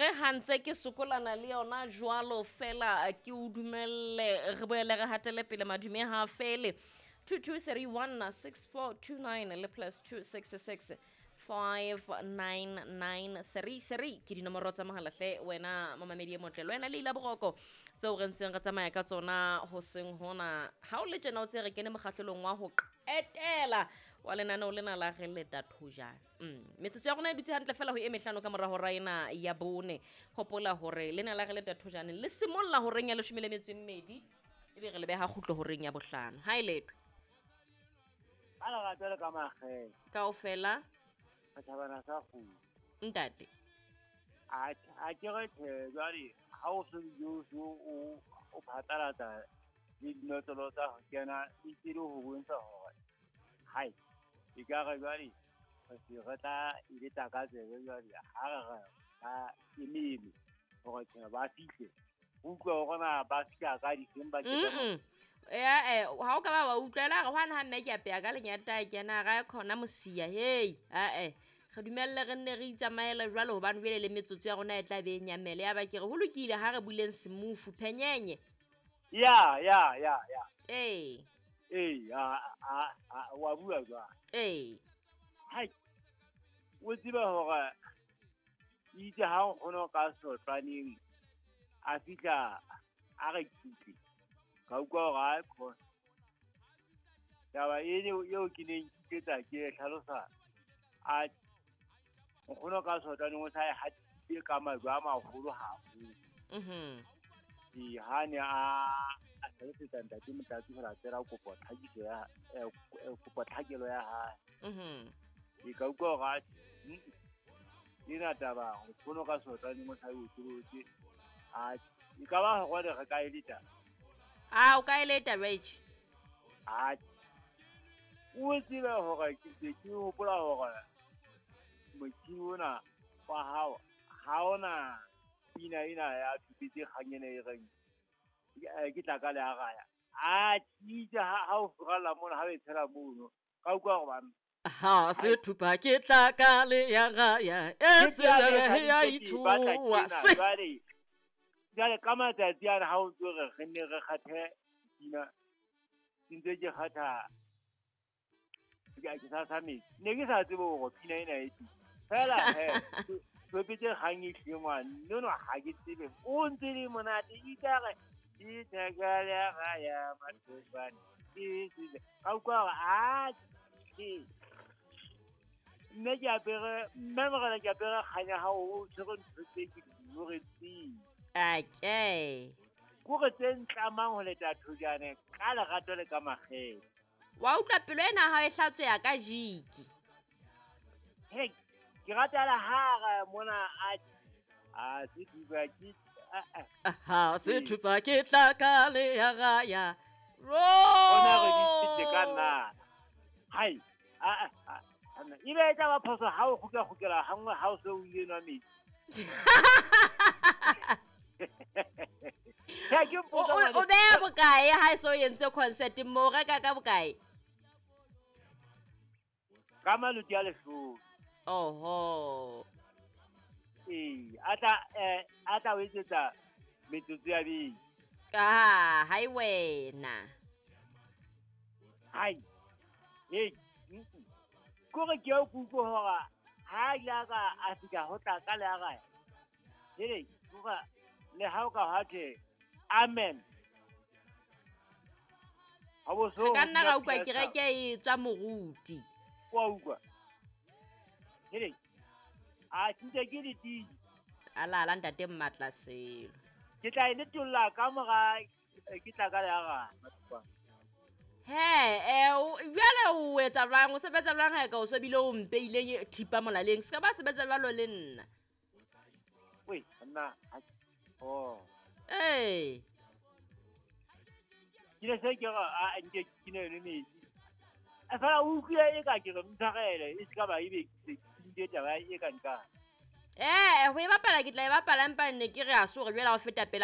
ge hantse ke sokolana le yona jwalo fela ke o dumelle re boele re hatele pele madume ha fele 22316429 le +266 59933 ke dinomoro tsa mogala hle wena mamamedi e motle le wena le ila boroko tseo re ntseng re tsamaya ka tsona ho seng hona ha o le tjena o tse re kene mokgahlelong wa ho qetela wa lenaneo lena la re leta thojana metsotso ya rona e dutse hantle fela ho e mehlano ka mora hora ena ya bone hopola hore lena la re leta thojana le simolla ho reng ya 12 ebe re le beha khutlo ho reng ya bohlano ha ile ala ga tsela ka maghe kaofela thabana sa go ntate a ke re the jari ha o se yo o phatalata di notolo tsa ho kena di tiro ho bontsha hore hai e ka ga jari se rata ile ta ka tsebe jari ha ga emile go tsena ba fihle o utlwa gona ba fika ka di semba ke ha o ka ba utlwela re hwana ha nna ke apea ka lenyata kena ga khona mosia hey re dumelle re nne re itsamaela jwalo hobane bele le metsotso ya rona e tla be nyamele ya ba ke re ho lokile ha re buleng semufu phenyenye ya wa bua jwa hai o tseba hore itse ha o kgona ka sotlaneng a fitla a re kitse ka utlwa ga khona taba eo ke neng ke tsa ke hlalosa a o kgona ka sotlaneng o sa hatile ka majwa magolo haholo hane a tlhalosetsa ntate motlatsi go ratela kopo tlhakelo ya hae e ka utlwa ga ina taba o kgona ka sotlaneng o sa yotlotse a e ka ba go re ka eleta o ka eleta rage o tsebe hore ke hopola hore mokiona wa hao ha ona ina ya thutse ganyene e reng ke tla ka le agaya tija ha o fugala mona ha e tshela mono ka utlwa go bana ha se thupa ke tla ka le ya gaya se ya ithuwa se jale ka matsatsi ana ha o tlo re nne re kgathe dina ntse ke kgatha ke sa metsi ne ke sa tsebe go pina ena e fela so petse gangi hlengwa no ha ke tsebe o ntse le monate ikare e tsagala ga ya mathobane ke ka utlwa nne ke apere mmemogela ke apere kganya ga o tshwere ntho tse ke di retsi ko re tse ntlamang ho leta thojane ka lerato le ka magela wa utlwa pelo ena ha e hlatswe ya ka jiki ke ratela ha mona se thupa ke se thupa ke tla ka le ya gaya ona re ditse ka nna hai ibe tla ba phoso ha o khukela hangwe ha o se o ile nwa metsi o beya bokae ha e so yentse concert mo reka ka bokae ka maluti a lehlo ata o etsetsa metsotso ya beng hai wena hai kore ke o kuko hora ha ya ka a fika ho tla ka le aga kore le ha o ka hate amen ha bo so ka nna ga utlwa kereke e tswa moruti wa utlwa a tshitse ke di ala ntate mmatla selo ke tla ile tolla ka mora ke tla ka ya ga jwale o etsa jwang o sebetsa jwang ha ka o sebile o mpeile thipa molaleng se ka ba sebetsa jwalo le nna nna ke se ke ga nke ke ne le metsi a fela o utlwa e ka ke re mthagele e se ka ba ibe ke taba e ka nka ho e bapala ke tla e bapala empa nne ke re a so re jwela go feta pele